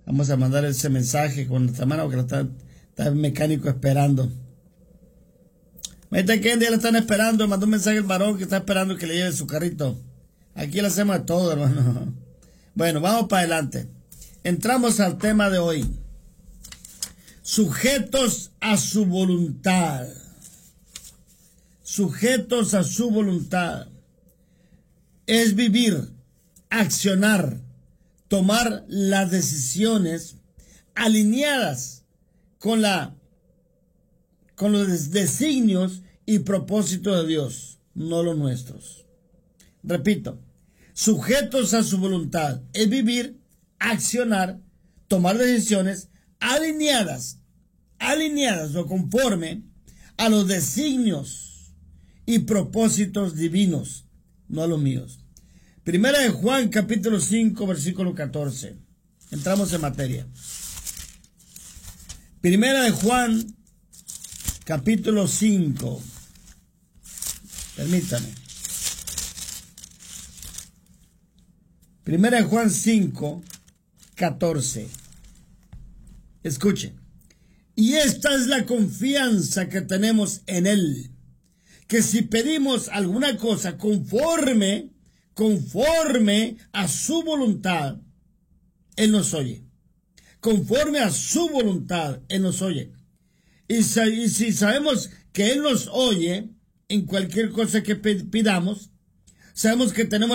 Vamos a mandar ese mensaje con nuestra mano que está el mecánico esperando. Ahorita que día le están esperando, mandó un mensaje el varón que está esperando que le lleve su carrito. Aquí le hacemos de todo, hermano. Bueno, vamos para adelante. Entramos al tema de hoy. Sujetos a su voluntad. Sujetos a su voluntad. Es vivir, accionar, tomar las decisiones alineadas con los designios y propósitos de Dios, no los nuestros. Repito, sujetos a su voluntad es vivir, accionar, tomar decisiones alineadas o conforme a los designios y propósitos divinos, no a los míos. Primera de Juan, capítulo 5, versículo 14. Entramos en materia. Primera de Juan, capítulo 5. Permítame. Primera de Juan 5, 14. Escuche. Y esta es la confianza que tenemos en Él, que si pedimos alguna cosa conforme a su voluntad, Él nos oye. Conforme a su voluntad, Él nos oye. Y si sabemos que Él nos oye en cualquier cosa que pidamos, sabemos que tenemos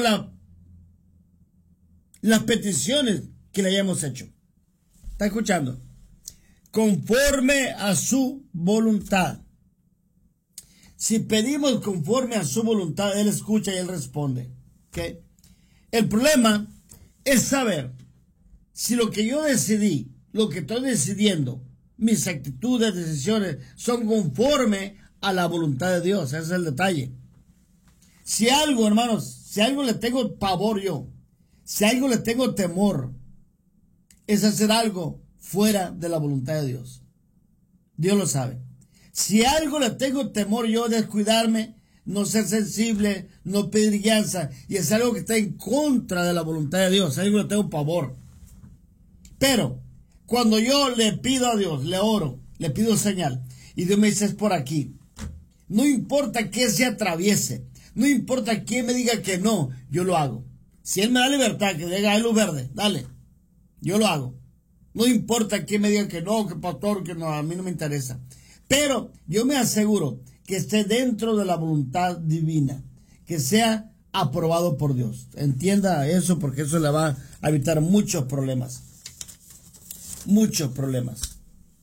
las peticiones que le hayamos hecho. ¿Está escuchando? Conforme a su voluntad. Si pedimos conforme a su voluntad, Él escucha y Él responde. ¿Okay? El problema es saber si lo que yo decidí, lo que estoy decidiendo, mis actitudes, decisiones, son conforme a la voluntad de Dios. Ese es el detalle. Si algo, hermanos, si algo le tengo pavor yo, si algo le tengo temor, es hacer algo fuera de la voluntad de Dios. Dios lo sabe. Si algo le tengo temor yo, descuidarme, no ser sensible, no pedir guianza, y es algo que está en contra de la voluntad de Dios, algo le tengo pavor. Pero cuando yo le pido a Dios, le oro, le pido señal, y Dios me dice es por aquí, no importa que se atraviese, no importa quién me diga que no, yo lo hago. Si Él me da libertad, que diga luz verde, dale, yo lo hago. No importa quién me diga que no, que pastor, que no, a mí no me interesa. Pero yo me aseguro que esté dentro de la voluntad divina, que sea aprobado por Dios. Entienda eso, porque eso le va a evitar muchos problemas. Muchos problemas.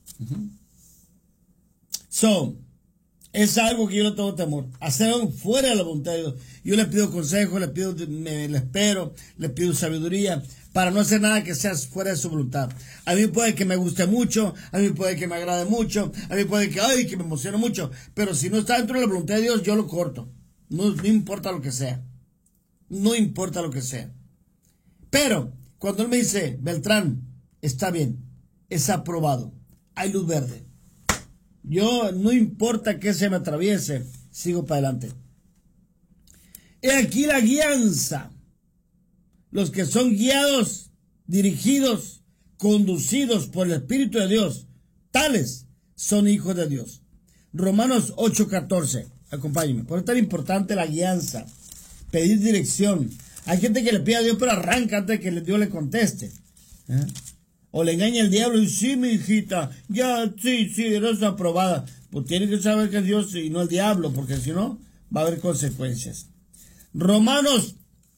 Es algo que yo no tengo temor. Hacerlo fuera de la voluntad de Dios. Yo le pido consejo, le espero, le pido sabiduría para no hacer nada que sea fuera de su voluntad. A mí puede que me guste mucho, a mí puede que me agrade mucho, a mí puede que me emocione mucho, pero si no está dentro de la voluntad de Dios, yo lo corto. No importa lo que sea. No importa lo que sea. Pero cuando Él me dice, Beltrán, está bien, es aprobado, hay luz verde, yo no importa que se me atraviese, sigo para adelante. He aquí la guianza. Los que son guiados, dirigidos, conducidos por el Espíritu de Dios, tales son hijos de Dios. Romanos 8:14. Acompáñenme. Por eso es tan importante la guianza, pedir dirección. Hay gente que le pide a Dios, pero arranca antes de que Dios le conteste. O le engaña el diablo y sí, mi hijita, ya, sí, eres aprobada. Pues tiene que saber que es Dios y no el diablo, porque si no, va a haber consecuencias. Romanos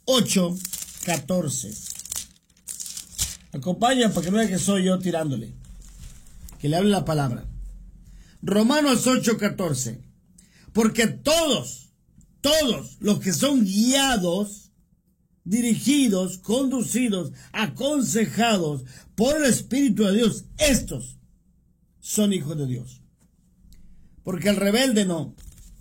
8:14. Acompaña para que no vean que soy yo tirándole. Que le hable la palabra. Romanos 8:14. Porque todos los que son guiados, dirigidos, conducidos, aconsejados por el Espíritu de Dios, estos son hijos de Dios. Porque el rebelde no.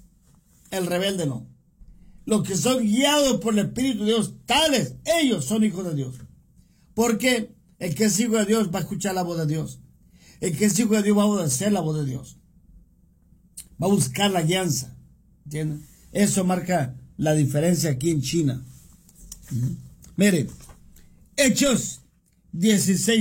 Los que son guiados por el Espíritu de Dios, tales, ellos son hijos de Dios. Porque el que es hijo de Dios va a escuchar la voz de Dios. El que es hijo de Dios va a obedecer la voz de Dios. Va a buscar la guianza. ¿Entienden? Eso marca la diferencia aquí en China. Mire, Hechos 16.